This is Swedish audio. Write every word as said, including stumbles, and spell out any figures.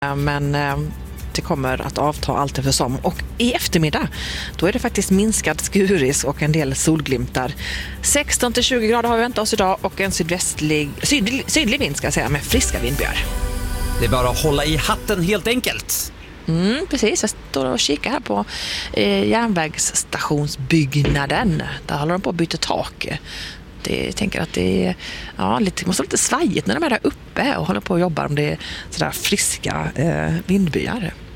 Men det kommer att avta allt eftersom. Och i eftermiddag, då är det faktiskt minskad skuris och en del solglimtar. sexton till tjugo grader har vi väntat oss idag och en sydvästlig, sydlig, sydlig vind ska jag säga, med friska vindbyar. Det är bara att hålla i hatten helt enkelt. Mm, precis, jag står och kikar här på eh, järnvägsstationsbyggnaden. Där håller de på att byta tak. Det, jag tänker att det är ja, lite, måste vara lite svajigt när de är där uppe och håller på att jobba om det är sådär friska eh, vindbyar.